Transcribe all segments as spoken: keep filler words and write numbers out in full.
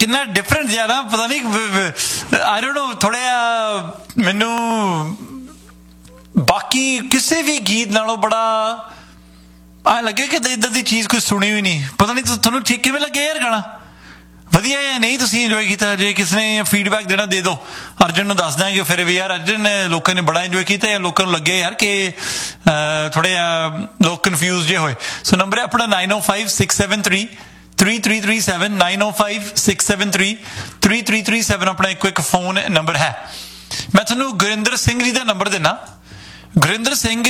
ਕਿੰਨਾ ਡਿਫਰੈਂਟ ਜਿਹਾ ਨਾ, ਪਤਾ ਨਹੀਂ ਆਈ ਡੋਂਟ ਨੋ, ਥੋੜ੍ਹਾ ਜਿਹਾ ਮੈਨੂੰ ਬਾਕੀ ਕਿਸੇ ਵੀ ਗੀਤ ਨਾਲੋਂ ਬੜਾ ਆ ਲੱਗੇ ਕਿ ਇੱਦਾਂ ਦੀ ਚੀਜ਼ ਕੋਈ ਸੁਣੀ ਵੀ ਨਹੀਂ। ਪਤਾ ਨਹੀਂ ਤੁਹਾਨੂੰ ਠੀਕ ਕਿਵੇਂ ਲੱਗਿਆ ਯਾਰ ਗਾਣਾ? ਵਧੀਆ ਜਾਂ ਨਹੀਂ? ਤੁਸੀਂ ਇੰਜੋਏ ਕੀਤਾ? ਜੇ ਕਿਸੇ ਨੇ ਫੀਡਬੈਕ ਦੇਣਾ ਦੇ ਦਿਓ, ਅਰਜਨ ਨੂੰ ਦੱਸ ਦਾਂਗੇ ਫਿਰ ਵੀ ਯਾਰ ਅਰਜਨ ਲੋਕਾਂ ਨੇ ਬੜਾ ਇੰਜੋਏ ਕੀਤਾ ਜਾਂ ਲੋਕਾਂ ਨੂੰ ਲੱਗੇ ਯਾਰ ਕਿ ਥੋੜ੍ਹੇ ਜਿਹਾ ਲੋਕ ਕਨਫਿਊਜ਼ ਜੇ ਹੋਏ। ਸੋ ਨੰਬਰ ਹੈ ਆਪਣਾ ਨਾਈਨ ਓ five six seven three three three three seven, nine ਓ five six seven three three three three seven ਆਪਣਾ ਇੱਕੋ ਇੱਕ ਫੋਨ ਨੰਬਰ ਹੈ। ਮੈਂ ਤੁਹਾਨੂੰ ਗੁਰਿੰਦਰ ਸਿੰਘ ਜੀ ਦਾ ਨੰਬਰ ਦਿੰਦਾ। Gurinder Singh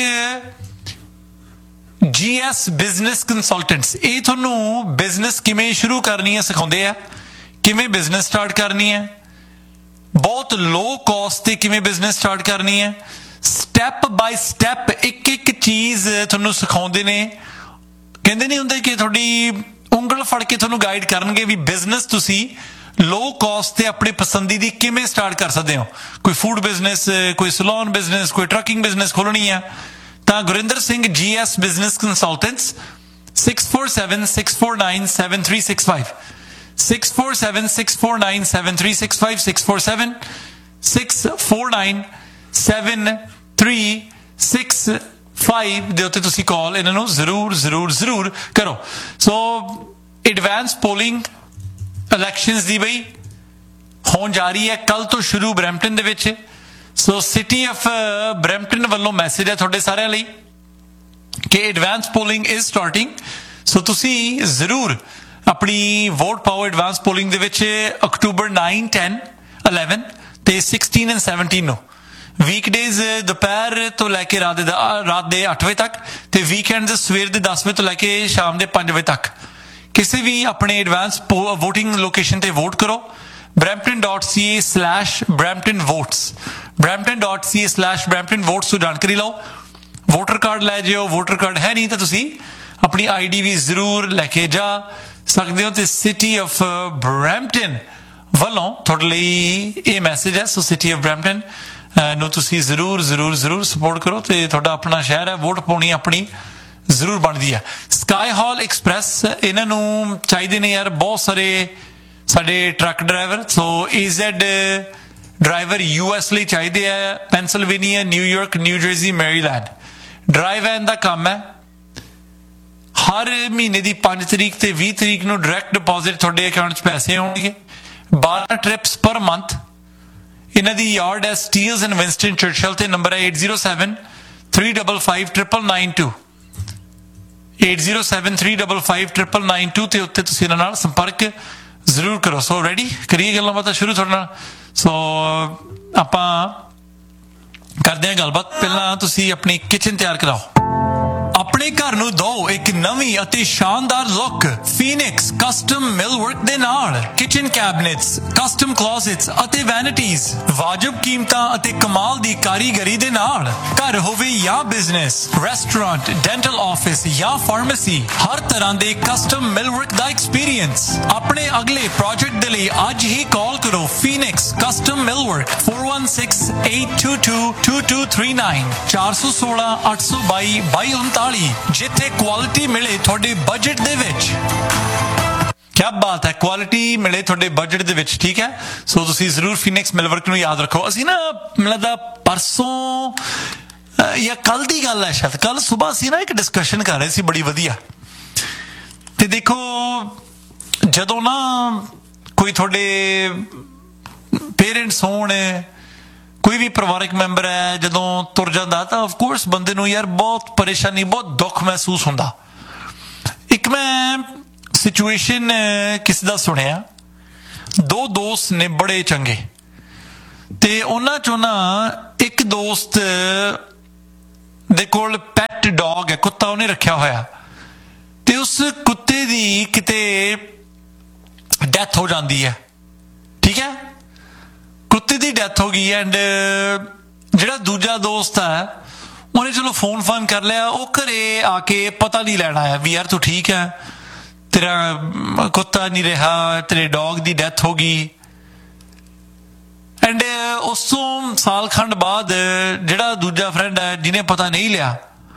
G S business consultants, ਇਹ ਤੁਹਾਨੂੰ ਬਿਜ਼ਨਸ ਕਿਵੇਂ ਸ਼ੁਰੂ ਕਰਨੀ ਹੈ ਸਿਖਾਉਂਦੇ ਆ, ਕਿਵੇਂ ਬਿਜ਼ਨਸ ਸਟਾਰਟ ਕਰਨੀ ਹੈ, ਬਹੁਤ ਲੋ ਕਾਸਟ ਤੇ ਕਿਵੇਂ ਬਿਜ਼ਨਸ ਸਟਾਰਟ ਕਰਨੀ ਹੈ, ਸਟੈਪ ਬਾਈ ਸਟੈਪ ਇੱਕ ਇੱਕ ਚੀਜ਼ ਤੁਹਾਨੂੰ ਸਿਖਾਉਂਦੇ ਨੇ। ਕਹਿੰਦੇ ਨਹੀਂ ਹੁੰਦੇ ਕਿ ਤੁਹਾਡੀ ਉਂਗਲ ਫੜ ਕੇ ਤੁਹਾਨੂੰ ਗਾਈਡ ਕਰਨਗੇ ਵੀ ਬਿਜ਼ਨਸ ਤੁਸੀਂ ਲੋ ਕਾਸਟ ਤੇ ਆਪਣੀ ਪਸੰਦੀ ਦੀ ਕਿਵੇਂ ਸਟਾਰਟ ਕਰ ਸਕਦੇ ਹੋ। ਕੋਈ ਫੂਡ ਬਿਜ਼ਨਸ, ਕੋਈ ਸਲੂਨ ਬਿਜ਼ਨਸ, ਕੋਈ ਟਰੱਕਿੰਗ ਬਿਜ਼ਨਸ ਖੋਲਣੀ ਆ ਤਾਂ Gurinder Singh G S business consultants six four seven six four nine seven three six five, six four seven six four nine seven three six five, six four seven six four nine seven three six five ਦੇ ਉੱਤੇ ਤੁਸੀਂ ਕਾਲ ਇਹਨਾਂ ਨੂੰ ਜ਼ਰੂਰ ਜ਼ਰੂਰ ਜ਼ਰੂਰ ਕਰੋ। ਸੋ advance polling elections ਦੀ ਬਈ ਹੋਣ ਜਾ ਰਹੀ ਹੈ ਕੱਲ ਤੋਂ ਸ਼ੁਰੂ ਬਰੈਂਪਟਨ ਦੇ ਵਿੱਚ। ਸੋ ਸਿਟੀ ਆਫ ਬਰੈਂਪਟਨ ਵੱਲੋਂ ਮੈਸੇਜ ਹੈ ਤੁਹਾਡੇ ਸਾਰਿਆਂ ਲਈ ਕਿ ਐਡਵਾਂਸ ਪੋਲਿੰਗ ਇਜ਼ ਸਟਾਰਟਿੰਗ। ਸੋ ਤੁਸੀਂ ਜ਼ਰੂਰ ਆਪਣੀ ਵੋਟ ਪਾਓ ਐਡਵਾਂਸ ਪੋਲਿੰਗ ਦੇ ਵਿੱਚ ਅਕਤੂਬਰ ਨਾਈਨ, ਟੈਨ, ਇਲੈਵਨ ਤੇ ਸਿਕਸਟੀਨ ਐਂਡ ਸੈਵਨਟੀਨ ਨੂੰ। ਵੀਕਡੇਜ਼ ਦੁਪਹਿਰ ਤੋਂ ਲੈ ਕੇ ਰਾਤ ਦੇ ਰਾਤ ਦੇ ਅੱਠ ਵਜੇ ਤੱਕ ਤੇ ਵੀਕਐਂਡਸ ਸਵੇਰ ਦੇ ਦਸ ਵਜੇ ਤੋਂ ਲੈ ਕੇ ਸ਼ਾਮ ਦੇ ਪੰਜ ਵਜੇ ਤੱਕ ਕਿਸੇ ਵੀ ਆਪਣੇ ਐਡਵਾਂਸ ਵੋਟਿੰਗ ਲੋਕੇਸ਼ਨ ਤੇ ਵੋਟ ਕਰੋ। ਬਰੈਂਪਟਨ ਡਾਟ ਸੀ ਏ slash Brampton votes, Brampton dot ਸੀ ਏ ਸਲੈਸ਼ ਬਰੈਂਪਟਨ ਵੋਟਸ ਤੋਂ ਜਾਣਕਾਰੀ ਲਓ। ਵੋਟਰ ਕਾਰਡ ਲੈ ਜਿਓ, ਵੋਟਰ ਕਾਰਡ ਹੈ ਨਹੀਂ ਤਾਂ ਤੁਸੀਂ ਆਪਣੀ ਆਈ ਡੀ ਵੀ ਜ਼ਰੂਰ ਲੈ ਕੇ ਜਾ ਸਕਦੇ ਹੋ। ਤੇ ਸਿਟੀ ਆਫ ਬਰੈਂਪਟਨ ਵੱਲੋਂ ਤੁਹਾਡੇ ਲਈ ਇਹ ਮੈਸੇਜ ਹੈ। ਸੋ ਸਿਟੀ ਆਫ ਬਰੈਂਪਟਨ ਨੂੰ ਤੁਸੀਂ ਜ਼ਰੂਰ ਜ਼ਰੂਰ ਜ਼ਰੂਰ ਸਪੋਰਟ ਕਰੋ ਤੇ ਤੁਹਾਡਾ ਆਪਣਾ ਸ਼ਹਿਰ ਹੈ, ਵੋਟ ਪਾਉਣੀ ਆਪਣੀ ਜ਼ਰੂਰ ਬਣਦੀ ਹੈ। ਸਕਾਈ ਹਾਲ ਐਕਸਪ੍ਰੈਸ ਇਹਨਾਂ ਨੂੰ ਚਾਹੀਦੇ ਨੇ ਯਾਰ ਬਹੁਤ ਸਾਰੇ ਸਾਡੇ ਟਰੱਕ ਡਰਾਈਵਰ। ਸੋ ਏਜ਼ੈਡ ਡਰਾਈਵਰ ਯੂ ਐਸ ਲਈ ਚਾਹੀਦੇ ਆ, Pennsylvania, New York, new jersey, Maryland. Drive van ਦਾ ਕੰਮ ਹੈ। ਹਰ ਮਹੀਨੇ ਦੀ ਪੰਜ ਤਰੀਕ ਤੇ ਵੀਹ ਤਰੀਕ ਨੂੰ ਡਾਇਰੈਕਟ ਡਿਪੋਜ਼ਿਟ ਤੁਹਾਡੇ ਅਕਾਊਂਟ 'ਚ ਪੈਸੇ ਆਉਣਗੇ। ਬਾਰਾਂ ਟ੍ਰਿਪਸ ਪਰ ਮੰਥ। ਇਹਨਾਂ ਦੀ ਯਾਰਡ ਹੈ ਸਟੀਲਸ ਐਂਡ ਵਿੰਸਟਨ ਚਰਚਲ ਤੇ ਨੰਬਰ ਹੈ eight zero seven three five five triple nine to, eight zero seven three five five triple nine to ਤੇ ਉੱਤੇ ਤੁਸੀਂ ਇਹਨਾਂ ਨਾਲ ਸੰਪਰਕ ਜ਼ਰੂਰ ਕਰੋ। ਸੋ ਰੈਡੀ ਕਰੀਏ ਗੱਲਾਂ ਬਾਤਾਂ ਸ਼ੁਰੂ ਤੁਹਾਡੇ ਨਾਲ। ਸੋ ਆਪਾਂ ਕਰਦੇ ਹਾਂ ਗੱਲਬਾਤ। ਪਹਿਲਾਂ ਤੁਸੀਂ ਆਪਣੀ ਕਿਚਨ ਤਿਆਰ ਕਰਾਓ, ਆਪਣੇ ਘਰ ਨੂੰ ਦਿਓ ਇੱਕ ਨਵੀਂ ਅਤੇ ਸ਼ਾਨਦਾਰ ਲੁੱਕ ਫੀਨਿਕਸ ਕਸਟਮ ਮਿਲਵਰਕ ਦੇ ਨਾਲ। ਕਿਚਨ ਕੈਬਨਿਟਸ, ਕਸਟਮ ਕਲੋਜ਼ਟਸ ਅਤੇ ਵੈਨਿਟੀਜ਼ ਵਾਜਬ ਕੀਮਤਾਂ ਅਤੇ ਕਮਾਲ ਦੀ ਕਾਰੀਗਰੀ ਦੇ ਨਾਲ। ਘਰ ਹੋਵੇ ਜਾਂ ਬਿਜ਼ਨਸ, ਰੈਸਟੋਰੈਂਟ, ਡੈਂਟਲ ਆਫਿਸ ਜਾਂ ਫਾਰਮੇਸੀ, ਹਰ ਤਰ੍ਹਾਂ ਦੇ ਕਸਟਮ ਮਿਲਵਰਕ ਦਾ ਐਕਸਪੀਰੀਅੰਸ। ਆਪਣੇ ਅਗਲੇ ਪ੍ਰੋਜੈਕਟ ਦੇ ਲਈ ਅੱਜ ਹੀ ਕਾਲ ਕਰੋ Phoenix custom ਮਿਲਵਰਕ four one six eight two to to two three nine, ਚਾਰ ਸੌ ਸੋਲਾਂ ਅੱਠ ਸੌ ਬਾਈ ਬਾਈ ਉਨਤਾਲੀ, ਜਿੱਥੇ ਕੁਆਲਿਟੀ ਮਿਲੇ ਤੁਹਾਡੇ ਬਜਟ ਦੇ ਵਿੱਚ। ਕਿਆ ਬਾਤ ਹੈ, ਕੁਆਲਿਟੀ ਮਿਲੇ ਤੁਹਾਡੇ ਬਜਟ ਦੇ ਵਿੱਚ। ਠੀਕ ਹੈ, ਸੋ ਤੁਸੀਂ ਜ਼ਰੂਰ ਫੀਨਿਕਸ ਮਿਲਵਰਕ ਨੂੰ ਯਾਦ ਰੱਖੋ। ਅਸੀਂ ਨਾ ਮੈਨੂੰ ਲੱਗਦਾ ਪਰਸੋਂ ਜਾਂ ਕੱਲ ਦੀ ਗੱਲ ਹੈ, ਸ਼ਾਇਦ ਕੱਲ ਸੁਬਾਹ ਅਸੀਂ ਨਾ ਇੱਕ ਡਿਸਕਸ਼ਨ ਕਰ ਰਹੇ ਸੀ ਬੜੀ ਵਧੀਆ। ਤੇ ਦੇਖੋ ਜਦੋਂ ਨਾ ਕੋਈ ਤੁਹਾਡੇ ਪੇਰੈਂਟਸ ਹੋਣ, ਕੋਈ ਵੀ ਪਰਿਵਾਰਕ ਮੈਂਬਰ ਹੈ, ਜਦੋਂ ਤੁਰ ਜਾਂਦਾ ਤਾਂ ਆਫ ਕੋਰਸ ਬੰਦੇ ਨੂੰ ਯਾਰ ਬਹੁਤ ਪਰੇਸ਼ਾਨੀ, ਬਹੁਤ ਦੁੱਖ ਮਹਿਸੂਸ ਹੁੰਦਾ। ਇੱਕ ਮੈਂ ਸਿਚੁਏਸ਼ਨ ਕਿਸੇ ਦਾ ਸੁਣਿਆ, ਦੋ ਦੋਸਤ ਨੇ ਬੜੇ ਚੰਗੇ ਤੇ ਉਹਨਾਂ ਚੋਂ ਨਾ ਇੱਕ ਦੋਸਤ ਦੇ ਕੋਲ ਪੈਟ ਡੌਗ ਹੈ, ਕੁੱਤਾ ਉਹਨੇ ਰੱਖਿਆ ਹੋਇਆ ਤੇ ਉਸ ਕੁੱਤੇ ਦੀ ਕਿਤੇ ਡੈਥ ਹੋ ਜਾਂਦੀ ਹੈ। ਠੀਕ ਹੈ, ਕੁੱਤੇ ਦੀ ਡੈਥ ਹੋ ਗਈ ਐਂਡ ਜਿਹੜਾ ਦੂਜਾ ਦੋਸਤ ਹੈ ਉਹਨੇ ਚਲੋ ਫੋਨ ਫਾਨ ਕਰ ਲਿਆ। ਉਹ ਘਰੇ ਆ ਕੇ ਪਤਾ ਨਹੀਂ ਲੈਣ ਆਇਆ ਵੀ ਯਾਰ ਤੂੰ ਠੀਕ ਹੈ, ਤੇਰਾ ਕੁੱਤਾ ਨਹੀਂ ਰਿਹਾ, ਤੇਰੇ ਡੌਗ ਦੀ ਡੈਥ ਹੋ ਗਈ। ਐਂਡ ਉਸ ਤੋਂ ਸਾਲ ਖੰਡ ਬਾਅਦ ਜਿਹੜਾ ਦੂਜਾ ਫਰੈਂਡ ਹੈ ਜਿਹਨੇ ਪਤਾ ਨਹੀਂ ਲਿਆ,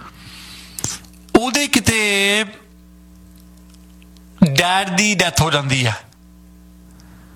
ਉਹਦੇ ਕਿਤੇ ਡੈਡ ਦੀ ਡੈਥ ਹੋ ਜਾਂਦੀ ਹੈ।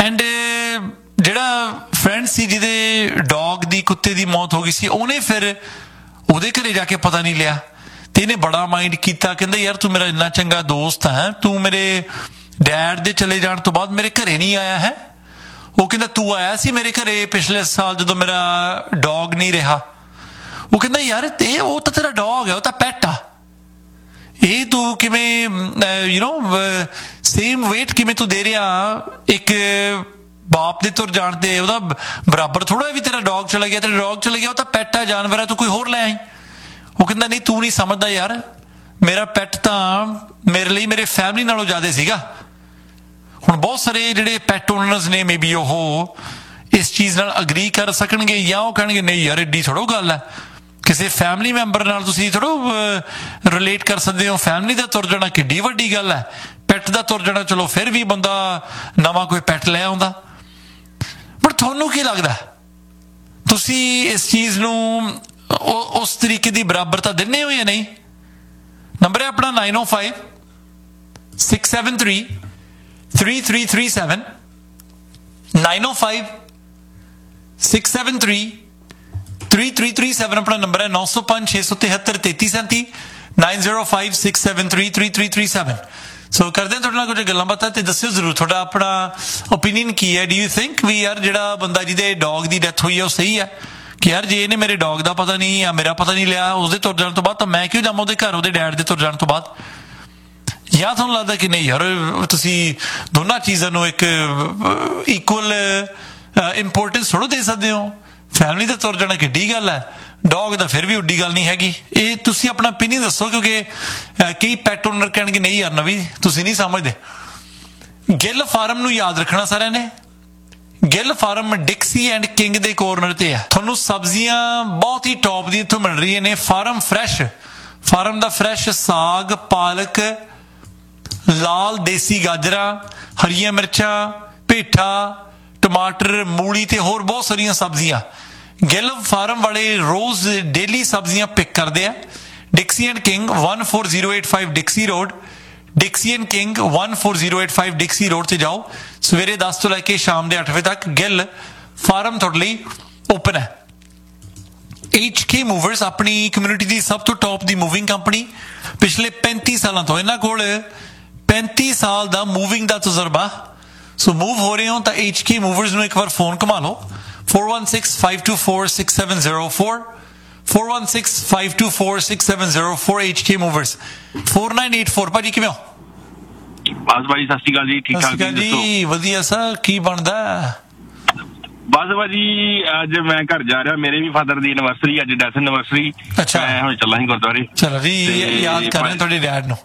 ਐਂਡ ਜਿਹੜਾ ਫਰੈਂਡ ਸੀ ਜਿਹਦੇ ਡੌਗ ਦੀ ਕੁੱਤੇ ਦੀ ਮੌਤ ਹੋ ਗਈ ਸੀ, ਉਹਨੇ ਫਿਰ ਉਹਦੇ ਘਰੇ ਜਾ ਕੇ ਪਤਾ ਨਹੀਂ ਲਿਆ ਤੇ ਇਹਨੇ ਬੜਾ ਮਾਈਂਡ ਕੀਤਾ, ਕਹਿੰਦਾ ਯਾਰ ਤੂੰ ਮੇਰਾ ਇੰਨਾ ਚੰਗਾ ਦੋਸਤ ਹੈ, ਤੂੰ ਮੇਰੇ ਡੈਡ ਦੇ ਚਲੇ ਜਾਣ ਤੋਂ ਬਾਅਦ ਮੇਰੇ ਘਰੇ ਨਹੀਂ ਆਇਆ ਹੈ। ਉਹ ਕਹਿੰਦਾ ਤੂੰ ਆਇਆ ਸੀ ਮੇਰੇ ਘਰੇ ਪਿਛਲੇ ਸਾਲ ਜਦੋਂ ਮੇਰਾ ਡੌਗ ਨਹੀਂ ਰਿਹਾ। ਉਹ ਕਹਿੰਦਾ ਯਾਰ ਤੇ ਉਹ ਤਾਂ ਤੇਰਾ ਡੌਗ ਹੈ, ਉਹ ਤਾਂ ਪੈਟ ਆ, ਇਹ ਤੂੰ ਕਿਵੇਂ ਯੂ ਨੋ ਸੇਮ ਵੇਟ ਕਿਵੇਂ ਤੂੰ ਦੇ ਰਿਹਾ ਇੱਕ ਬਾਪ ਦੇ ਤੁਰ ਜਾਣ ਤੇ, ਉਹਦਾ ਬਰਾਬਰ ਥੋੜਾ ਵੀ ਤੇਰਾ ਡੌਗ ਚਲਾ ਗਿਆ, ਤੇਰਾ ਡੌਗ ਚਲਾ ਗਿਆ ਉਹ ਤਾਂ ਪੈਟ ਆ, ਜਾਨਵਰ ਹੈ, ਤੂੰ ਕੋਈ ਹੋਰ ਲੈ ਆਈ। ਉਹ ਕਹਿੰਦਾ ਨਹੀਂ ਤੂੰ ਨਹੀਂ ਸਮਝਦਾ ਯਾਰ, ਮੇਰਾ ਪੈਟ ਤਾਂ ਮੇਰੇ ਲਈ ਮੇਰੇ ਫੈਮਿਲੀ ਨਾਲੋਂ ਜ਼ਿਆਦਾ ਸੀਗਾ। ਹੁਣ ਬਹੁਤ ਸਾਰੇ ਜਿਹੜੇ ਪੈਟ ਓਨਰਸ ਨੇ ਮੇ ਬੀ ਉਹ ਇਸ ਚੀਜ਼ ਨਾਲ ਅਗਰੀ ਕਰ ਸਕਣਗੇ ਜਾਂ ਉਹ ਕਹਿਣਗੇ ਨਹੀਂ ਯਾਰ ਐਡੀ ਥੋੜ੍ਹਾ ਗੱਲ ਹੈ, ਕਿਸੇ ਫੈਮਿਲੀ ਮੈਂਬਰ ਨਾਲ ਤੁਸੀਂ ਥੋੜ੍ਹਾ ਰਿਲੇਟ ਕਰ ਸਕਦੇ ਹੋ, ਫੈਮਿਲੀ ਦਾ ਤੁਰ ਜਾਣਾ ਕਿੱਡੀ ਵੱਡੀ ਗੱਲ ਹੈ, ਪੈਟ ਦਾ ਤੁਰ ਜਾਣਾ ਚਲੋ ਫਿਰ ਵੀ ਬੰਦਾ ਨਵਾਂ ਕੋਈ ਪੈਟ ਲੈ ਆਉਂਦਾ। ਬਟ ਤੁਹਾਨੂੰ ਕੀ ਲੱਗਦਾ, ਤੁਸੀਂ ਇਸ ਚੀਜ਼ ਨੂੰ ਉਸ ਤਰੀਕੇ ਦੀ ਬਰਾਬਰਤਾ ਦਿੰਦੇ ਹੋ ਜਾਂ ਨਹੀਂ? ਨੰਬਰ ਹੈ ਆਪਣਾ ਨਾਈਨ ਓ five six seven three three three three seven, nine ਓ five six seven three three three three seven ਆਪਣਾ ਨੰਬਰ ਹੈ। ਨੌ ਸੌ ਪੰਜ ਛੇ ਸੌ ਤਿਹੱਤਰ ਤੇਤੀ ਸੈਂਤੀ, nine zero five six seven three three three three seven. ਸੋ ਕਰਦੇ ਹਾਂ ਤੁਹਾਡੇ ਨਾਲ ਕੁਝ ਗੱਲਾਂ ਬਾਤਾਂ ਤੇ ਦੱਸਿਓ ਜ਼ਰੂਰ ਤੁਹਾਡਾ ਆਪਣਾ ਓਪੀਨੀਅਨ ਕੀ ਹੈ। ਡੂ ਯੂ ਥਿੰਕ ਵੀ ਯਾਰ ਜਿਹੜਾ ਬੰਦਾ ਜਿਹਦੇ ਡੌਗ ਦੀ ਡੈਥ ਹੋਈ ਹੈ ਉਹ ਸਹੀ ਹੈ ਕਿ ਯਾਰ ਜੇ ਇਹਨੇ ਮੇਰੇ ਡੌਗ ਦਾ ਪਤਾ ਨਹੀਂ ਜਾਂ ਮੇਰਾ ਪਤਾ ਨਹੀਂ ਲਿਆ ਉਸਦੇ ਤੁਰ ਜਾਣ ਤੋਂ ਬਾਅਦ ਤਾਂ ਮੈਂ ਕਿਉਂ ਜਾਵਾਂ ਉਹਦੇ ਘਰ ਉਹਦੇ ਡੈਡ ਦੇ ਤੁਰ ਜਾਣ ਤੋਂ ਬਾਅਦ? ਜਾਂ ਤੁਹਾਨੂੰ ਲੱਗਦਾ ਕਿ ਨਹੀਂ ਯਾਰ ਤੁਸੀਂ ਦੋਨਾਂ ਚੀਜ਼ਾਂ ਨੂੰ ਇੱਕ ਇਕੁਅਲ ਇੰਪੋਰਟੈਂਸ ਥੋੜ੍ਹਾ ਦੇ ਸਕਦੇ ਹੋ? ਫੈਮਿਲੀ ਦਾ ਤੁਰ ਜਾਣਾ ਕਿੱਡੀ ਗੱਲ ਹੈ, ਡੌਗ ਦਾ ਫਿਰ ਵੀ ਉੱਡੀ ਗੱਲ ਨਹੀਂ ਹੈਗੀ। ਇਹ ਤੁਸੀਂ ਆਪਣਾ ਓਪੀਨੀਅਨ ਦੱਸੋ, ਕਿਉਂਕਿ ਕਈ ਪੈਟ ਓਨਰ ਕਹਿਣਗੇ ਨਹੀਂ ਯਾਰ ਨਵੀਂ ਤੁਸੀਂ ਨਹੀਂ ਸਮਝਦੇ। ਗਿੱਲ ਫਾਰਮ ਨੂੰ ਯਾਦ ਰੱਖਣਾ ਸਾਰਿਆਂ ਨੇ, ਗਿੱਲ ਫਾਰਮ ਡਿਕਸੀ ਐਂਡ ਕਿੰਗ ਦੇ ਕੋਰਨਰ ਤੇ ਹੈ। ਤੁਹਾਨੂੰ ਸਬਜ਼ੀਆਂ ਬਹੁਤ ਹੀ ਟੌਪ ਦੀ ਇੱਥੋਂ ਮਿਲ ਰਹੀਆਂ ਨੇ। ਫਾਰਮ ਫਰੈਸ਼, ਫਾਰਮ ਦਾ ਫਰੈਸ਼ ਸਾਗ, ਪਾਲਕ, ਲਾਲ ਦੇਸੀ ਗਾਜਰਾਂ, ਹਰੀਆਂ ਮਿਰਚਾਂ, ਪੇਠਾ, ਟਮਾਟਰ, ਮੂਲੀ ਤੇ ਹੋਰ ਬਹੁਤ ਸਾਰੀਆਂ ਸਬਜ਼ੀਆਂ। ਗਿੱਲ ਫਾਰਮ ਵਾਲੇ ਰੋਜ਼ ਡੇਲੀ ਸਬਜ਼ੀਆਂ ਪਿਕ ਕਰਦੇ ਆ। ਡਿਕਸੀ and king one four zero eight five ਡਿਕਸੀ road, ਡਿਕਸੀ and king one four zero eight five ਡਿਕਸੀ road ਤੇ ਜਾਓ। ਸਵੇਰੇ ਦਸ ਤੋਂ ਲੈ ਕੇ ਸ਼ਾਮ ਦੇ ਅੱਠ ਵਜੇ ਤੱਕ ਗਿੱਲ ਫਾਰਮ ਤੁਹਾਡੇ ਲਈ ਓਪਨ ਹੈ। ਐਚ ਕੇ ਮੂਵਰਸ ਆਪਣੀ ਕਮਿਊਨਿਟੀ ਦੀ ਸਭ ਤੋਂ ਟੌਪ ਦੀ ਮੂਵਿੰਗ ਕੰਪਨੀ, ਪਿਛਲੇ ਪੈਂਤੀ ਸਾਲਾਂ ਤੋਂ ਇਹਨਾਂ ਕੋਲ ਪੈਂਤੀ ਸਾਲ ਦਾ ਮੂਵਿੰਗ ਦਾ ਤਜਰਬਾ। ਸੋ ਮੂਵ ਹੋ ਰਹੇ ਹੋ ਤਾਂ ਐਚ ਕੇ ਮੂਵਰਸ ਨੂੰ ਇੱਕ ਵਾਰ ਫੋਨ ਘੁਮਾ ਲਓ, four one six five two four six seven zero four, four one six five two four six seven zero four H K movers four nine eight four। ਭਾਜੀ ਕਿਵੇਂ ਹੋ? ਬਸ ਭਾਜੀ ਸਤਿ ਸ਼੍ਰੀ ਅਕਾਲ ਜੀ, ਠੀਕ ਠਾਕ ਜੀ? ਵਧੀਆ ਸਰ, ਕੀ ਬਣਦਾ? ਬਸ ਭਾਜੀ ਅੱਜ ਮੈਂ ਘਰ ਜਾ ਰਿਹਾ, ਮੇਰੇ ਵੀ ਫਾਦਰ ਦੀ ਐਨਵਰਸਰੀ ਅੱਜ, ਡੈਥ ਐਨਵਰਸਰੀ। ਅੱਛਾ, ਮੈਂ ਹੁਣ ਚੱਲਾਂ ਸੀ ਗੁਰਦੁਆਰੇ। ਚਲੋ ਜੀ, ਯਾਦ ਕਰ ਰਹੇ ਤੁਹਾਡੇ ਡੈਡ ਨੂੰ।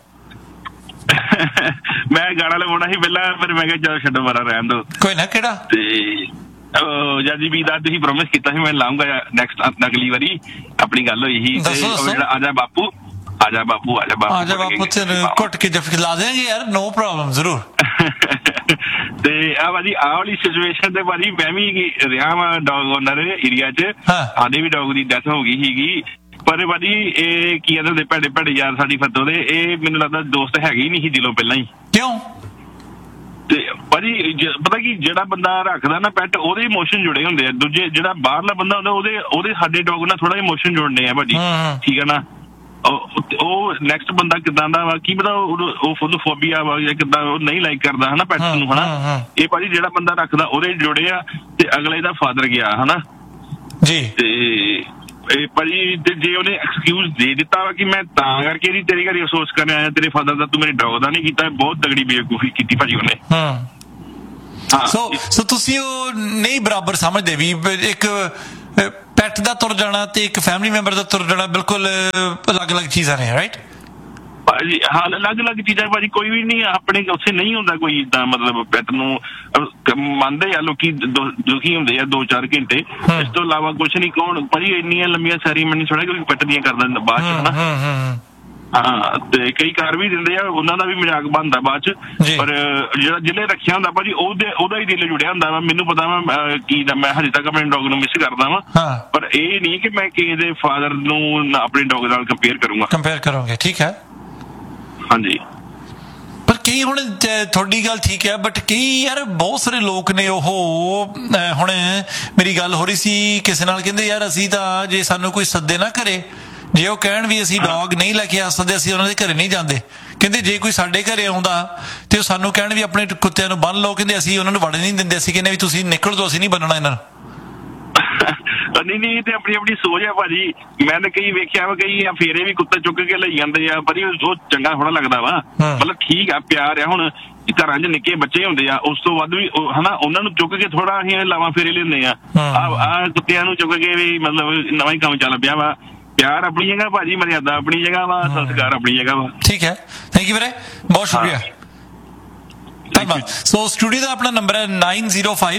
ਮੈਂ ਗਾਣਾ ਲਵਾਉਣਾ ਸੀ ਪਹਿਲਾਂ, ਫਿਰ ਮੈਂ ਕਿਹਾ ਚਲੋ ਛੱਡੋ ਬਾਰਾ ਰਹਿਣ ਦੋ। ਕੋਈ ਨਾ, ਕਿਹੜਾ? ਤੇ ਜਾਜੀ ਵੀ ਦਾ ਤੁਸੀਂ ਪ੍ਰੋਮਿਸ ਕੀਤਾ ਸੀ ਮੈਂ ਲਾਉਂਗਾ ਨੈਕਸਟ ਅਗਲੀ ਵਾਰੀ, ਆਪਣੀ ਗੱਲ ਹੋਈ ਸੀ। ਜਿਹੜਾ ਆਜਾ ਬਾਪੂ, ਆਜਾ ਬਾਪੂ, ਆਜਾ ਬਾਪੂ, ਆਜਾ ਬਾਪੂ ਤੇ ਘੁੱਟ ਕੇ ਜਫ ਲਾ ਦੇਣਗੇ ਯਾਰ, ਨੋ ਪ੍ਰੋਬਲਮ, ਜ਼ਰੂਰ। ਤੇ ਆ ਭਾਜੀ ਆਹ ਵਾਲੀ ਸਿਚੁਏਸ਼ਨ ਤੇ ਭਾਜੀ ਮੈਂ ਵੀ ਰਿਹਾ ਵਾਂ ਡੌਗ ਓਨਰ ਏਰੀਆ ਚ, ਸਾਡੇ ਵੀ ਡੌਗ ਦੀ ਡੈਥ ਹੋ ਗਈ ਸੀਗੀ। ਪਰ ਭਾਜੀ ਇਹ ਕੀ ਕਹਿੰਦੇ ਭੈੜੇ ਭੈੜੇ ਯਾਰ ਸਾਡੀ ਫਤੋ ਦੇ, ਇਹ ਮੈਨੂੰ ਲੱਗਦਾ ਦੋਸਤ ਹੈਗੇ ਹੀ ਨਹੀਂ ਸੀ ਦਿਲੋਂ ਪਹਿਲਾਂ ਹੀ। ਕਿਉਂ? ਤੇ ਭਾਜੀ ਪਤਾ ਕੀ, ਜਿਹੜਾ ਬੰਦਾ ਰੱਖਦਾ ਨਾ ਪੈਟ, ਉਹਦੇ ਇਮੋਸ਼ਨ ਜੁੜੇ ਹੁੰਦੇ ਆ। ਦੂਜੇ ਜਿਹੜਾ ਬਾਹਰਲਾ ਬੰਦਾ ਹੁੰਦਾ ਉਹਦੇ ਉਹਦੇ ਸਾਡੇ ਡੌਗ ਨਾਲ ਥੋੜਾ ਇਮੋਸ਼ਨ ਜੁੜਨੇ ਆ ਭਾਜੀ, ਠੀਕ ਹੈ ਨਾ। ਉਹ ਨੈਕਸਟ ਬੰਦਾ ਕਿੱਦਾਂ ਦਾ ਵਾ ਕੀ ਪਤਾ, ਉਹ ਫੁੱਲ ਫੋਬੀਆ ਵਾ ਜਾਂ ਕਿੱਦਾਂ, ਉਹ ਨਹੀਂ ਲਾਈਕ ਕਰਦਾ ਹਨਾ ਪੈਟ ਨੂੰ, ਹਨਾ। ਇਹ ਭਾਜੀ ਜਿਹੜਾ ਬੰਦਾ ਰੱਖਦਾ ਉਹਦੇ ਜੁੜੇ ਆ, ਤੇ ਅਗਲੇ ਦਾ ਫਾਦਰ ਗਿਆ ਹਨਾ ਜੀ। ਤੇ ਇਹ ਭਾਜੀ ਤੇ ਜੇ ਉਹਨੇ ਐਕਸਕਿਊਜ਼ ਦੇ ਦਿੱਤਾ ਵਾ ਕਿ ਮੈਂ ਤਾਂ ਕਰਕੇ ਨਹੀਂ ਤੇਰੇ ਘਰ ਅਫਸੋਸ ਕਰਨ ਆਇਆ ਤੇਰੇ ਫਾਦਰ ਦਾ, ਤੂੰ ਮੇਰੇ ਡੌਗ ਦਾ ਨਹੀਂ ਕੀਤਾ, ਬਹੁਤ ਤਗੜੀ ਬੇਵਕੂਫੀ ਕੀਤੀ ਭਾਜੀ ਉਹਨੇ। ਹਾਂ, ਸੋ ਸੋ ਤੁਸੀਂ ਉਹ ਨਹੀਂ ਬਰਾਬਰ ਸਮਝਦੇ ਵੀ ਇੱਕ ਪੈਟ ਦਾ ਤੁਰ ਜਾਣਾ ਤੇ ਇੱਕ ਫੈਮਿਲੀ ਮੈਂਬਰ ਦਾ ਤੁਰ ਜਾਣਾ ਬਿਲਕੁਲ ਅਲੱਗ-ਅਲੱਗ ਚੀਜ਼ਾਂ ਨੇ, ਰਾਈਟ? ਭਾਜੀ ਹਾਂ, ਅਲੱਗ-ਅਲੱਗ ਚੀਜ਼ਾਂ ਭਾਜੀ, ਕੋਈ ਵੀ ਨਹੀਂ ਆਪਣੇ ਉੱਥੇ ਨਹੀਂ ਹੁੰਦਾ ਕੋਈ ਏਦਾਂ, ਮਤਲਬ ਪੈਟ ਨੂੰ ਮੰਨਦੇ ਆ ਲੋਕੀ, ਦੁਖੀ ਹੁੰਦੇ ਆ ਦੋ ਚਾਰ ਘੰਟੇ, ਇਸ ਤੋਂ ਇਲਾਵਾ ਕੁਛ ਨਹੀਂ। ਕੌਣ ਭਾਜੀ ਇੰਨੀਆਂ ਲੰਮੀਆਂ ਸੈਰੀਮਨੀ ਥੋੜਾ ਕੋਈ ਪੈਟ ਦੀਆਂ ਕਰਦਾ ਬਾਅਦ ਚ, ਹਨਾ। ਹਾਂ, ਤੇ ਕਈ ਕਰ ਵੀ ਦਿੰਦੇ ਆ, ਉਹਨਾਂ ਦਾ ਵੀ ਮਜ਼ਾਕ ਬਣਦਾ ਬਾਅਦ ਚ। ਪਰ ਜਿਹੜਾ ਜਿਹਨੇ ਰੱਖਿਆ ਹੁੰਦਾ ਭਾਜੀ ਉਹਦੇ ਉਹਦਾ ਹੀ ਦਿਲ ਜੁੜਿਆ ਹੁੰਦਾ ਵਾ। ਮੈਨੂੰ ਪਤਾ ਵਾ ਕੀ ਮੈਂ ਹਜੇ ਤੱਕ ਆਪਣੇ ਡੌਗ ਨੂੰ ਮਿਸ ਕਰਦਾ ਵਾ, ਪਰ ਇਹ ਨਹੀਂ ਕਿ ਮੈਂ ਕਿਸੇ ਦੇ ਫਾਦਰ ਨੂੰ ਆਪਣੇ ਡੌਗ ਨਾਲ ਕੰਪੇਅਰ ਕਰੂੰਗਾ। ਕੰਪੇਅਰ ਕਰੋਗੇ, ਠੀਕ ਹੈ। ਹਾਂਜੀ, ਪਰ ਕਈ ਹੁਣ ਤੁਹਾਡੀ ਗੱਲ ਠੀਕ ਹੈ, ਬਟ ਕਈ ਯਾਰ ਬਹੁਤ ਸਾਰੇ ਲੋਕ ਨੇ ਉਹ ਹੁਣ ਮੇਰੀ ਗੱਲ ਹੋ ਰਹੀ ਸੀ ਕਿਸੇ ਨਾਲ, ਕਹਿੰਦੇ ਯਾਰ ਅਸੀਂ ਤਾਂ ਜੇ ਸਾਨੂੰ ਕੋਈ ਸੱਦੇ ਨਾ ਘਰੇ, ਜੇ ਉਹ ਕਹਿਣ ਵੀ ਅਸੀਂ ਡੌਗ ਨਹੀਂ ਲੈ ਕੇ ਆ ਸਕਦੇ, ਅਸੀਂ ਉਹਨਾਂ ਦੇ ਘਰੇ ਨਹੀਂ ਜਾਂਦੇ। ਕਹਿੰਦੇ ਜੇ ਕੋਈ ਸਾਡੇ ਘਰੇ ਆਉਂਦਾ ਤੇ ਉਹ ਸਾਨੂੰ ਕਹਿਣ ਵੀ ਆਪਣੇ ਕੁੱਤਿਆਂ ਨੂੰ ਬੰਨ ਲਓ, ਕਹਿੰਦੇ ਅਸੀਂ ਉਹਨਾਂ ਨੂੰ ਵੜਨ ਨਹੀਂ ਦਿੰਦੇ, ਅਸੀਂ ਕਹਿੰਦੇ ਵੀ ਤੁਸੀਂ ਨਿਕਲ ਜਾਓ, ਅਸੀਂ ਨਹੀਂ ਬੰਨਣਾ ਇਹਨਾਂ ਨੂੰ। ਨਹੀਂ ਨਹੀਂ, ਇਹ ਤੇ ਆਪਣੀ ਆਪਣੀ ਸੋਚ ਹੈ ਭਾਜੀ। ਮੈਂ ਤਾਂ ਕਈ ਵੇਖਿਆ ਵਾ, ਕਈ ਫੇਰੇ ਵੀ ਕੁੱਤੇ ਚੁੱਕ ਕੇ ਲਈ ਜਾਂਦੇ ਆ, ਪਰ ਉਹ ਚੰਗਾ ਥੋੜਾ ਲੱਗਦਾ ਵਾ। ਮਤਲਬ ਠੀਕ ਆ, ਪਿਆਰ ਆ। ਹੁਣ ਘਰਾਂ 'ਚ ਨਿੱਕੇ ਬੱਚੇ ਹੁੰਦੇ ਆ, ਉਸ ਤੋਂ ਵੱਧ ਵੀ ਹਨਾ ਉਹਨਾਂ ਨੂੰ ਚੁੱਕ ਕੇ ਥੋੜਾ ਅਸੀਂ ਲਾਵਾਂ ਫੇਰੇ ਲੈਂਦੇ ਆ। ਆਹ ਕੁੱਤਿਆਂ ਨੂੰ ਚੁੱਕ ਕੇ ਵੀ ਮਤਲਬ ਨਵਾਂ ਹੀ ਕੰਮ ਚੱਲ ਪਿਆ ਵਾ। ਪਿਆਰ ਆਪਣੀ ਜਗ੍ਹਾ ਭਾਜੀ, ਮਰਿਆਦਾ ਆਪਣੀ ਜਗ੍ਹਾ ਵਾ, ਸੰਸਕਾਰ ਆਪਣੀ ਜਗ੍ਹਾ ਵਾ। ਠੀਕ ਹੈ, ਥੈਂਕ ਯੂ ਵੀਰੇ, ਬਹੁਤ ਸ਼ੁਕਰੀਆ, ਧੰਨਵਾਦ। ਸੋ ਸਟੂਡੀਓ ਦਾ ਆਪਣਾ ਨੰਬਰ ਹੈ nine zero five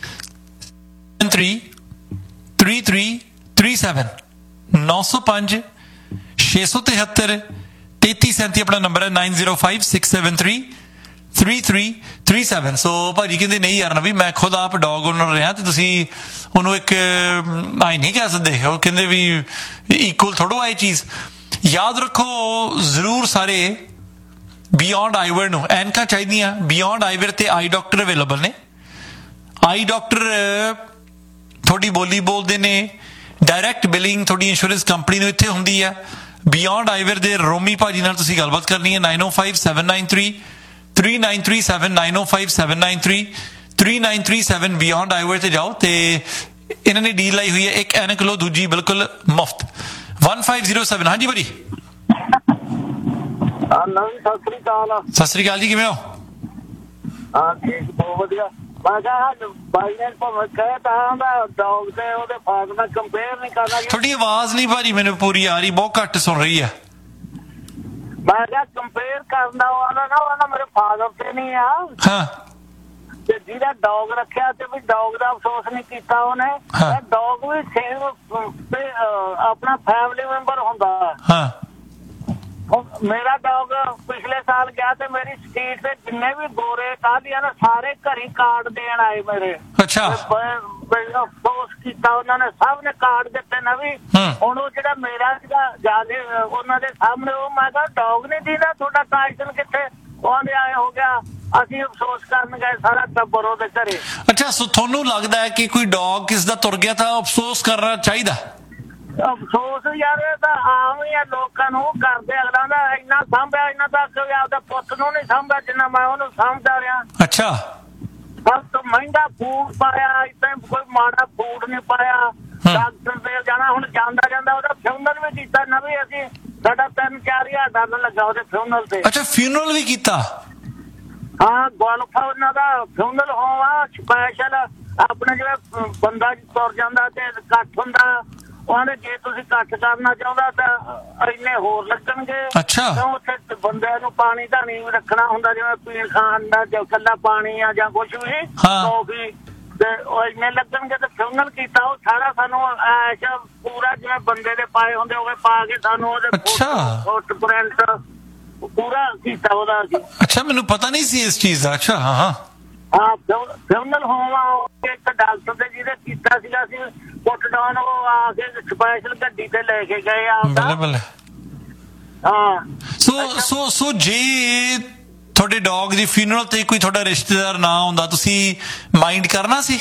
three three three three seven ਨੌ ਸੌ ਪੰਜ ਛੇ ਸੌ ਤਿਹੱਤਰ ਤੇਤੀ ਸੈਂਤੀ ਆਪਣਾ ਨੰਬਰ ਹੈ nine zero five six seven three three three three seven. ਸੋ ਭਾਜੀ ਕਹਿੰਦੇ ਨਹੀਂ ਯਾਰ ਨਵੀ, ਮੈਂ ਖੁਦ ਆਪ ਡੌਗ ਓਨਰ ਰਿਹਾ ਤੇ ਤੁਸੀਂ ਉਹਨੂੰ ਇੱਕ ਆਈ ਨਹੀਂ ਕਹਿ ਸਕਦੇ। ਉਹ ਕਹਿੰਦੇ ਵੀ ਇਕੁਅਲ ਥੋੜ੍ਹਾ ਇਹ ਚੀਜ਼। ਯਾਦ ਰੱਖੋ ਜ਼ਰੂਰ ਸਾਰੇ, ਬਿਯੋਂਡ ਆਈਵਰ ਨੂੰ ਐਨਕਾਂ ਚਾਹੀਦੀਆਂ। ਬਿਯੋਂਡ ਆਈਵਰ ਤੇ ਆਈ ਡਾਕਟਰ ਅਵੇਲੇਬਲ ਨੇ। ਆਈ ਡਾਕਟਰ ਤੁਹਾਡੀ ਬੋਲੀ ਬੋਲਦੇ ਨੇ, ਡਾਇਰੈਕਟ ਬਿਲਿੰਗ ਤੁਹਾਡੀ ਇੰਸ਼ੋਰੈਂਸ ਕੰਪਨੀ ਨੂੰ ਇੱਥੇ ਹੁੰਦੀ ਹੈ। ਬਿਯੋਂਡ ਆਈਵਰ ਦੇ ਰੋਮੀ ਭਾਜੀ ਨਾਲ ਤੁਸੀਂ ਗੱਲਬਾਤ ਕਰਨੀ ਹੈ, ਨਾਈਨ ਓ five seven nine three three nine three seven nine ਓ five seven nine three three nine three seven. Beyond ਆਈਵਰ ਤੇ ਜਾਓ ਤੇ ਇਹਨਾਂ ਨੇ ਡੀਲ ਲਾਈ ਹੋਈ ਹੈ, ਇੱਕ ਐਨਕ ਲਓ, ਦੂਜੀ ਬਿਲਕੁਲ ਮੁਫਤ। One five zero seven. ਹਾਂਜੀ ਬੜੀ ਸਤਿ ਸ੍ਰੀ ਅਕਾਲ। ਸਤਿ ਸ੍ਰੀ ਅਕਾਲ ਜੀ, ਕਿਵੇਂ ਹੋ? ਹਾਂ ਠੀਕ, ਬਹੁਤ ਵਧੀਆ। ਮੈਂ ਕਿਹਾ ਬਾਈ ਨੇ ਭਾਵੇਂ ਕਹਿ ਤਾਂ ਡੌਗ ਤੇ ਉਹਦੇ ਫਾਦਰ ਨਾਲ ਕੰਪੇਅਰ ਨਹੀਂ ਕਰਨਾ। ਤੁਹਾਡੀ ਆਵਾਜ਼ ਨਹੀਂ ਭਾਜੀ ਮੈਨੂੰ ਪੂਰੀ ਆ ਰਹੀ, ਬਹੁਤ ਘੱਟ ਸੁਣ ਰਹੀ ਹੈ। ਮੈਂ ਕਿਹਾ ਕੰਪੇਅਰ ਕਰਨਾ ਵਾਲਾ ਨਾ ਉਹਨਾਂ ਮੇਰੇ ਫਾਦਰ ਤੇ ਨਹੀਂ ਆ। ਹਾਂ, ਤੇ ਜਿਹਦਾ ਡੌਗ ਰੱਖਿਆ ਤੇ ਵੀ ਡੌਗ ਦਾ ਅਫਸੋਸ ਨਹੀਂ ਕੀਤਾ ਉਹਨੇ। ਡੌਗ ਵੀ ਸੇਮ ਆਪਣਾ ਫੈਮਿਲੀ ਮੈਂਬਰ ਹੁੰਦਾ। ਹਾਂ, ਮੇਰਾ ਡੌਗ ਪਿਛਲੇ ਸਾਲ ਗਿਆ ਤੇ ਮੇਰੀ ਸਟਰੀਟ ਤੇ ਜਿੰਨੇ ਵੀ ਗੋਰੇ ਕਾਹਦੀਆਂ ਨੇ ਸਾਰੇ ਘਰੀ ਕਾਰਡ ਦੇਣ ਆਏ ਮੇਰੇ। ਅੱਛਾ, ਅਫਸੋਸ ਕੀਤਾ ਉਹਨਾਂ ਨੇ, ਸਭ ਨੇ ਕਾਰਡ ਦਿੱਤੇ ਨਾ ਵੀ। ਹੁਣ ਉਹ ਜਿਹੜਾ ਮੇਰਾ ਸੀਗਾ ਜਾ ਕੇ ਉਹਨਾਂ ਦੇ ਸਾਹਮਣੇ, ਉਹ ਮੈਂ ਕਿਹਾ ਡੌਗ ਨਹੀਂ ਦੀਦਾ ਤੁਹਾਡਾ ਟਾਈਟਨ ਕਿੱਥੇ? ਉਹਦੇ ਆਏ ਹੋ ਗਿਆ, ਅਸੀਂ ਅਫਸੋਸ ਕਰਨ ਗਏ ਸਾਰਾ ਟੱਬਰ ਉਹਦੇ ਘਰੇ। ਅੱਛਾ, ਸੋ ਤੁਹਾਨੂੰ ਲੱਗਦਾ ਹੈ ਕਿ ਕੋਈ ਡੌਗ ਕਿਸ ਦਾ ਤੁਰ ਗਿਆ ਤਾਂ ਅਫਸੋਸ ਕਰਨਾ ਚਾਹੀਦਾ? ਅਫਸੋਸ ਯਾਰ ਇਹ ਤਾਂ ਆਮ ਹੀ ਆ, ਲੋਕਾਂ ਨੂੰ ਕਰਦੇ। ਅਗਲਾ ਦਾ ਇੰਨਾ ਸਾਂਭਿਆ, ਇਹਨਾਂ ਤੱਕ ਵੀ ਆਪਦੇ ਪੁੱਤ ਨੂੰ ਨਹੀਂ ਸਾਂਭਿਆ ਜਿੰਨਾ ਮੈਂ ਉਹਨੂੰ ਸਾਂਭਦਾ ਰਿਹਾ। ਅੱਛਾ, ਸਭ ਤੋਂ ਮਹਿੰਗਾ ਫੂਡ ਪਾਇਆ, ਇਦਾਂ ਕੋਈ ਮਾੜਾ ਫੂਡ ਨਹੀਂ ਪਾਇਆ। ਡਾਕਟਰ ਦੇ ਜਾਣਾ, ਹੁਣ ਜਾਂਦਾ ਜਾਂਦਾ ਉਹਦਾ ਫਿਊਨਲ ਵੀ ਕੀਤਾ ਨਾ ਵੀ ਅਸੀਂ, ਸਾਡਾ ਤਿੰਨ ਚਾਰ ਹਜ਼ਾਰ ਡਾਲਰ ਲੱਗਾ ਉਹਦੇ ਫਿਊਨਲ ਤੇ। ਅੱਛਾ, ਫਿਊਨਰਲ ਵੀ ਕੀਤਾ? ਹਾਂ, ਗੋਲਫ ਉਹਨਾਂ ਦਾ ਫਿਊਨਲ ਹੋਮ ਆ ਸਪੈਸ਼ਲ। ਆਪਣੇ ਜਿਵੇਂ ਬੰਦਾ ਤੁਰ ਜਾਂਦਾ ਤੇ ਇਕੱਠ ਹੁੰਦਾ, ਉਹਨੇ ਜੇ ਤੁਸੀਂ ਇਕੱਠ ਕਰਨਾ ਚਾਹੁੰਦਾ ਤਾਂ ਇੰਨੇ ਹੋਰ ਲੱਗਣਗੇ। ਅੱਛਾ, ਉੱਥੇ ਬੰਦਿਆਂ ਨੂੰ ਪਾਣੀ ਧਾਣੀ ਵੀ ਰੱਖਣਾ ਹੁੰਦਾ, ਜਿਵੇਂ ਪੀਣ ਖਾਣ ਦਾ ਜਾਂ ਇਕੱਲਾ ਪਾਣੀ ਆ ਜਾਂ ਕੁਛ ਵੀ, ਕੌਫੀ, ਤੇ ਉਹ ਇੰਨੇ ਲੱਗਣਗੇ। ਤੇ ਫਿਊਨਲ ਕੀਤਾ ਉਹ ਸਾਰਾ ਸਾਨੂੰ ਐਸ਼ ਪੂਰਾ ਜਿਵੇਂ ਬੰਦੇ ਦੇ ਪਾਏ ਹੁੰਦੇ ਉਹ ਪਾ ਕੇ ਸਾਨੂੰ ਉਹਦੇ ਫੁੱਟਪ੍ਰਿੰਟ ਪੂਰਾ ਕੀਤਾ ਉਹਦਾ। ਅੱਛਾ, ਮੈਨੂੰ ਪਤਾ ਨਹੀਂ ਸੀ ਇਸ ਚੀਜ਼ ਦਾ। ਅੱਛਾ, ਹਾਂ ਹਾਂ ਹਾਂ, ਫਿਊਨਲ ਹੋਮ ਆ ਇੱਕ ਡਾਕਟਰ ਦੇ ਜਿਹਦੇ ਕੀਤਾ ਸੀਗਾ, ਅਸੀਂ ਪੁੱਟ ਡਾਊਨ ਉਹ ਆ ਕੇ ਸਪੈਸ਼ਲ ਗੱਡੀ ਤੇ ਲੈ ਕੇ ਗਏ ਆ। ਬੱਲੇ ਬੱਲੇ। ਹਾਂ, ਸੋ ਸੋ ਸੋ ਜੇ ਤੁਹਾਡੇ ਡੌਗ ਦੀ ਫਿਊਨਰਲ ਤੇ ਕੋਈ ਤੁਹਾਡਾ ਰਿਸ਼ਤੇਦਾਰ ਨਾ ਹੁੰਦਾ, ਤੁਸੀਂ ਮਾਈਂਡ ਕਰਨਾ ਸੀ?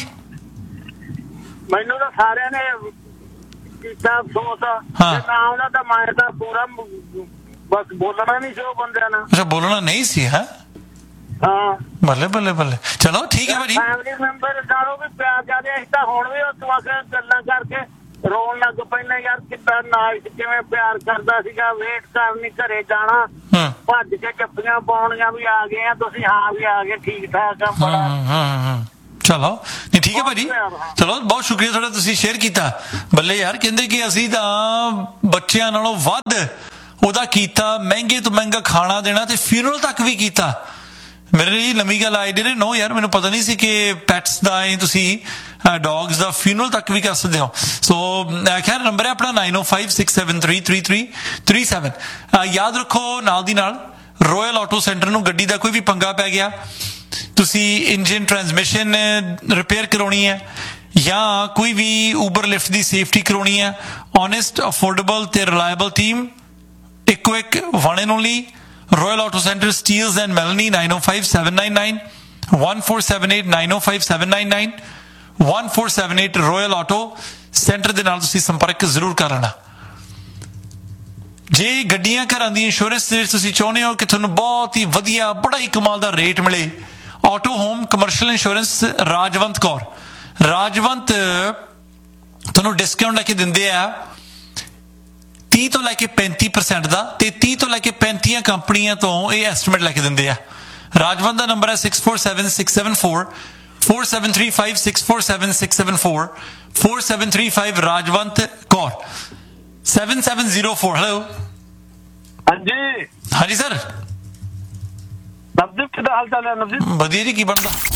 ਮੈਨੂੰ ਤਾਂ ਸਾਰਿਆਂ ਨੇ ਕੀਤਾ ਅਫਸੋਸ। ਨਾ ਉਹਨਾਂ ਦਾ ਮੈਂ ਤਾਂ ਪੂਰਾ ਬਸ ਬੋਲਣਾ ਨਹੀਂ ਸੀ ਉਹ ਬੰਦਿਆਂ ਨਾਲ। ਅੱਛਾ, ਬੋਲਣਾ ਨਹੀਂ ਸੀ? ਹੈ, ਹਾਂ, ਬੱਲੇ ਬੱਲੇ ਬੱਲੇ। ਚਲੋ ਠੀਕ ਹੈ ਭਾਜੀ। ਫੈਮਿਲੀ ਮੈਂਬਰ ਨਾਲੋਂ ਵੀ ਪਿਆਰ ਜ਼ਿਆਦਾ। ਅਸੀਂ ਤਾਂ ਹੁਣ ਵੀ ਉੱਥੋਂ ਆ ਕੇ ਗੱਲਾਂ ਕਰਕੇ ਰੋਣ ਲੱਗ ਪੈਂਦੇ, ਯਾਰ ਕਿੱਦਾਂ ਨਾਲ ਕਿਵੇਂ ਪਿਆਰ ਕਰਦਾ ਸੀਗਾ। ਵੇਟ ਕਰਨੀ, ਘਰੇ ਜਾਣਾ, ਭੱਜ ਕੇ ਜੱਫੀਆਂ ਪਾਉਣੀਆਂ ਵੀ ਆ ਗਏ ਆ ਤੁਸੀਂ, ਹਾਂ ਵੀ ਆ ਗਏ, ਠੀਕ ਠਾਕ ਆ ਬੜਾ। ਚਲੋ ਨਹੀਂ, ਠੀਕ ਹੈ ਭਾਜੀ, ਚਲੋ ਬਹੁਤ ਸ਼ੁਕਰੀਆ ਤੁਹਾਡਾ, ਤੁਸੀਂ ਸ਼ੇਅਰ ਕੀਤਾ। ਬੱਲੇ ਯਾਰ, ਕਹਿੰਦੇ ਕਿ ਅਸੀਂ ਤਾਂ ਬੱਚਿਆਂ ਨਾਲੋਂ ਵੱਧ ਉਹਦਾ ਕੀਤਾ, ਮਹਿੰਗੇ ਤੋਂ ਮਹਿੰਗਾ ਖਾਣਾ ਦੇਣਾ ਤੇ ਫਿਊਨਰਲ ਤੱਕ ਵੀ ਕੀਤਾ। ਮੇਰੇ ਲਈ ਨਵੀਂ ਗੱਲ ਆਈ ਡੇ ਨੋ ਯਾਰ, ਮੈਨੂੰ ਪਤਾ ਨਹੀਂ ਸੀ ਕਿ ਪੈਟਸ ਦਾ ਤੁਸੀਂ ਡੌਗਸ ਦਾ ਫਿਊਨਰਲ ਤੱਕ ਵੀ ਕਰ ਸਕਦੇ ਹੋ। ਸੋ ਖੈਰ, ਨੰਬਰ ਹੈ ਆਪਣਾ ਨਾਈਨ ਓ five six seven three three three three seven. ਯਾਦ ਰੱਖੋ ਨਾਲ ਦੀ ਨਾਲ ਰੋਇਲ ਆਟੋ ਸੈਂਟਰ ਨੂੰ ਗੱਡੀ ਦਾ ਕੋਈ ਵੀ ਪੰਗਾ ਪੈ ਗਿਆ, ਤੁਸੀਂ ਇੰਜਨ ਟਰਾਂਸਮਿਸ਼ਨ ਰਿਪੇਅਰ ਕਰਾਉਣੀ ਹੈ ਜਾਂ ਕੋਈ ਵੀ ਊਬਰ ਲਿਫਟ ਦੀ ਸੇਫਟੀ ਕਰਾਉਣੀ ਹੈ, ਓਨੈਸਟ, ਅਫੋਰਡੇਬਲ ਤੇ ਰਿਲਾਇਬਲ ਟੀਮ, ਇੱਕੋ ਇੱਕ one and only Royal Auto Center, Steels and Melanie, nine oh five, seven nine nine, one four seven eight, nine oh five, seven nine nine, one four seven eight Royal Auto Center ਦੇ ਨਾਲ ਤੁਸੀਂ ਸੰਪਰਕ ਜ਼ਰੂਰ ਕਰ ਲੈਣਾ। ਜੇ ਗੱਡੀਆਂ ਘਰਾਂ ਦੀ ਇੰਸ਼ੋਰੈਂਸ ਦੇ ਵਿੱਚ ਤੁਸੀਂ ਚਾਹੁੰਦੇ ਹੋ ਕਿ ਤੁਹਾਨੂੰ ਬਹੁਤ ਹੀ ਵਧੀਆ ਬੜਾ ਹੀ ਕਮਾਲ ਦਾ ਰੇਟ ਮਿਲੇ, auto home commercial insurance Rajwant Kaur, Rajwant ਤੁਹਾਨੂੰ ਡਿਸਕਾਊਂਟ ਲੈ ਕੇ ਦਿੰਦੇ ਆ तीस ਤੋਂ ਲੈ ਕੇ पैंतीस परसेंट ਦਾ, ਤੇ तीस ਤੋਂ ਲੈ ਕੇ पैंतीस ਕੰਪਨੀਆਂ ਤੋਂ ਇਹ ਐਸਟੀਮੇਟ ਲੈ ਕੇ ਦਿੰਦੇ ਆ। ਰਾਜਵੰਤ ਦਾ ਨੰਬਰ ਹੈ six four seven six seven four, four seven three five, six four seven six seven four, four seven three five Rajwant Kaur. seven seven zero four, hello. ਹਾਂਜੀ ਹਾਂਜੀ ਸਰ। ਨਵਦੀਪ ਕਿਹਦਾ ਹਾਲ ਚਾਲ ਹੈ ਨਵਦੀਪ? ਵਧੀਆ ਜੀ, ਕੀ ਬਣਦਾ?